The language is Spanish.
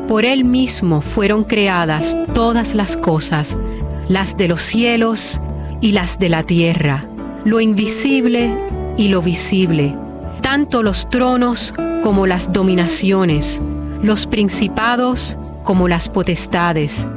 Por Él mismo fueron creadas todas las cosas, las de los cielos y las de la tierra, lo invisible y lo visible, tanto los tronos como las dominaciones, los principados como las potestades.